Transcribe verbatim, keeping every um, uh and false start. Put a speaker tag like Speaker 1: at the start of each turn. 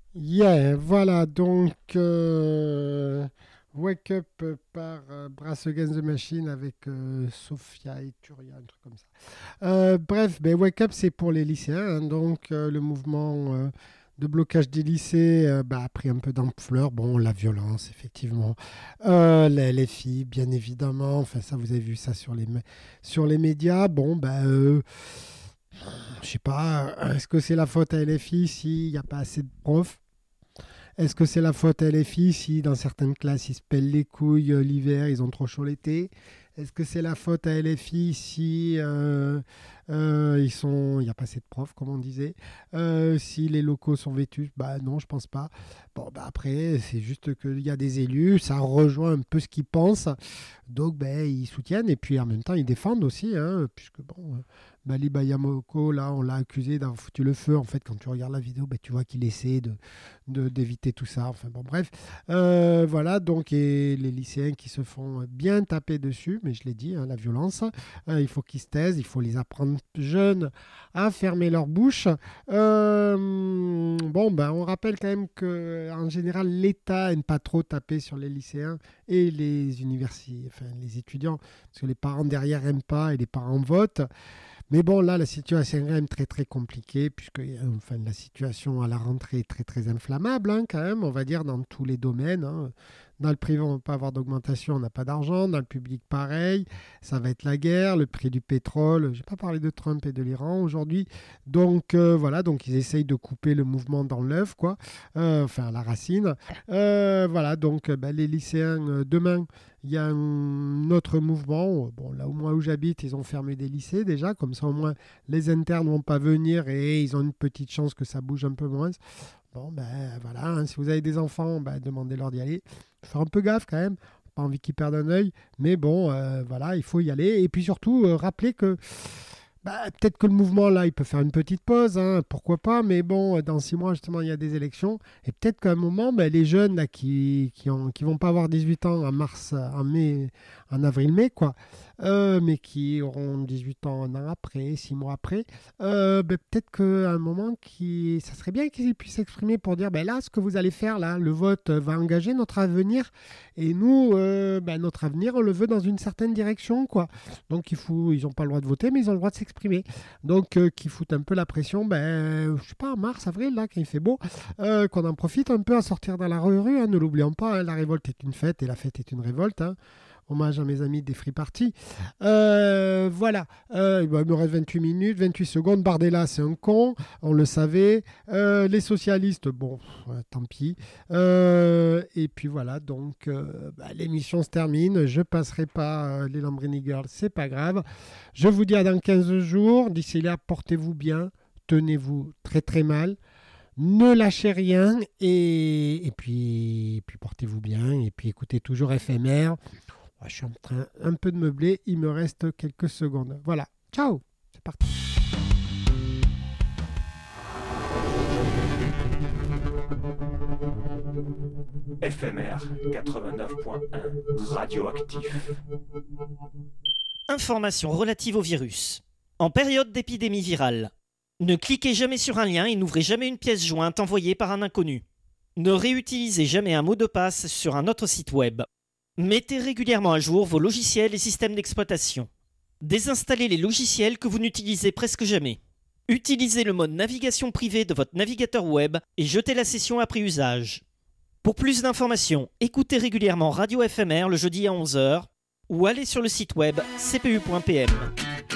Speaker 1: Yeah, voilà, donc euh, Wake Up par euh, Brass Against the Machine avec euh, Sophia et Turia, un truc comme ça. Euh, bref, ben Wake Up c'est pour les lycéens, hein, donc euh, le mouvement euh, de blocage des lycées euh, bah, a pris un peu d'ampleur. Bon, la violence, effectivement, Euh, les, les filles, bien évidemment, enfin ça vous avez vu ça sur les, mé- sur les médias. Bon, ben... euh, je sais pas, est-ce que c'est la faute à L F I s'il n'y a pas assez de profs? Est-ce que c'est la faute à L F I si dans certaines classes ils se pèlent les couilles euh, l'hiver, ils ont trop chaud l'été? Est-ce que c'est la faute à L F I si euh, euh, ils sont, il n'y a pas assez de profs, comme on disait? Euh, si les locaux sont vêtus? Bah non, je pense pas. Bon, bah après, c'est juste qu'il y a des élus, ça rejoint un peu ce qu'ils pensent, donc ben, ils soutiennent et puis en même temps ils défendent aussi, hein, puisque bon, euh, Bali Bayamoko, là, on l'a accusé d'avoir foutu le feu. En fait, quand tu regardes la vidéo, ben, tu vois qu'il essaie de, de- d'éviter tout ça. Enfin bon, bref. Euh, voilà, donc, et les lycéens qui se font bien taper dessus, mais je l'ai dit, hein, la violence, euh, il faut qu'ils se taisent, il faut les apprendre jeunes à fermer leur bouche. Euh, bon, ben, on rappelle quand même que en général, l'État n'aime pas trop taper sur les lycéens et les universités, enfin les étudiants, parce que les parents derrière n'aiment pas et les parents votent. Mais bon, là, la situation est quand même très très compliquée, puisque euh, enfin, la situation à la rentrée est très très inflammable, hein, quand même, on va dire, dans tous les domaines, hein. Dans le privé, on ne va pas avoir d'augmentation, on n'a pas d'argent. Dans le public, pareil. Ça va être la guerre, le prix du pétrole. Je n'ai pas parlé de Trump et de l'Iran aujourd'hui. Donc euh, voilà, donc ils essayent de couper le mouvement dans l'œuf, quoi. Euh, enfin, à la racine. Euh, voilà, donc euh, ben, les lycéens, euh, demain, il y a un autre mouvement. Bon, là, au moins où j'habite, ils ont fermé des lycées déjà. Comme ça, au moins, les internes ne vont pas venir et ils ont une petite chance que ça bouge un peu moins. Bon, ben voilà, hein, si vous avez des enfants, ben, demandez-leur d'y aller. Faut faire un peu gaffe quand même. Pas envie qu'ils perdent un œil. Mais bon, euh, voilà, il faut y aller. Et puis surtout, euh, rappeler que bah, peut-être que le mouvement, là, il peut faire une petite pause, hein, pourquoi pas, mais bon, dans six mois, justement, il y a des élections, et peut-être qu'à un moment, bah, les jeunes là, qui qui, ont, qui vont pas avoir dix-huit ans en mars, en mai, en avril-mai, quoi, euh, mais qui auront dix-huit ans un an après, six mois après, euh, bah, peut-être qu'à un moment, qui, ça serait bien qu'ils puissent s'exprimer pour dire, bah, là, ce que vous allez faire, là, le vote va engager notre avenir, et nous, euh, bah, notre avenir, on le veut dans une certaine direction, quoi. Donc il faut, ils n'ont pas le droit de voter, mais ils ont le droit de s'exprimer. Donc euh, qui foutent un peu la pression, ben, je sais pas, mars, avril, là, quand il fait beau, euh, qu'on en profite un peu à sortir dans la rue, rue, hein, ne l'oublions pas, hein, la révolte est une fête et la fête est une révolte, hein. Hommage à mes amis des Free Party. Euh, voilà. Euh, bah, il me reste vingt-huit minutes, vingt-huit secondes. Bardella, c'est un con. On le savait. Euh, les socialistes, bon, ouais, tant pis. Euh, et puis voilà. Donc, euh, bah, l'émission se termine. Je passerai pas euh, les Lambrini Girls. C'est pas grave. Je vous dis à dans quinze jours. D'ici là, portez-vous bien. Tenez-vous très très mal. Ne lâchez rien. Et, et puis, et puis portez-vous bien. Et puis écoutez toujours F M R. Ouais, je suis en train un peu de meubler, il me reste quelques secondes. Voilà, ciao, c'est parti.
Speaker 2: F M R quatre-vingt-neuf point un radioactif.
Speaker 3: Informations relatives au virus. En période d'épidémie virale, ne cliquez jamais sur un lien et n'ouvrez jamais une pièce jointe envoyée par un inconnu. Ne réutilisez jamais un mot de passe sur un autre site web. Mettez régulièrement à jour vos logiciels et systèmes d'exploitation. Désinstallez les logiciels que vous n'utilisez presque jamais. Utilisez le mode navigation privée de votre navigateur web et jetez la session après usage. Pour plus d'informations, écoutez régulièrement Radio F M R le jeudi à onze heures ou allez sur le site web c p u point p m.